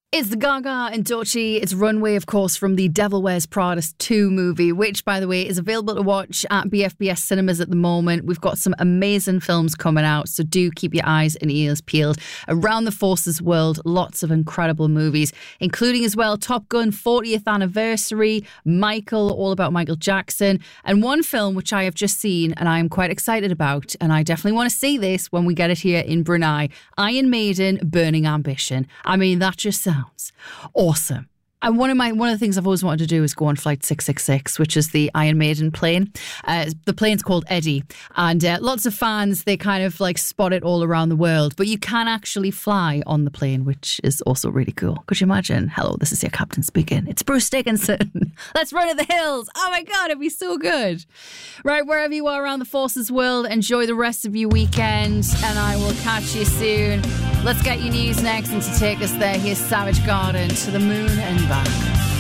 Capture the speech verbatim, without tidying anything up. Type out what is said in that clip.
It's the Gaga and Doechii. It's Runway, of course, from the Devil Wears Prada two movie, which, by the way, is available to watch at B F B S cinemas at the moment. We've got some amazing films coming out, so do keep your eyes and ears peeled. Around the Forces world, lots of incredible movies, including as well Top Gun fortieth anniversary, Michael, all about Michael Jackson, and one film which I have just seen and I am quite excited about, and I definitely want to see this when we get it here in Brunei. Iron Maiden, Burning Ambition. I mean, that just sounds awesome. And one of my one of the things I've always wanted to do is go on Flight six six six, which is the Iron Maiden plane. Uh, the plane's called Eddie, and uh, lots of fans, they kind of like spot it all around the world. But you can actually fly on the plane, which is also really cool. Could you imagine? Hello, this is your captain speaking. It's Bruce Dickinson. Let's run to the hills. Oh my God, it'd be so good. Right, wherever you are around the Forces world, enjoy the rest of your weekend, and I will catch you soon. Let's get your news next, and to take us there, here's Savage Garden, To the Moon and Back.